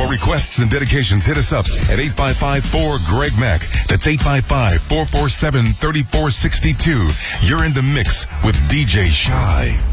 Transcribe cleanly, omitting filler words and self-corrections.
For requests and dedications, hit us up at 855-4-GREG-MAC. That's 855-447-3462. You're in the mix with DJ Shy.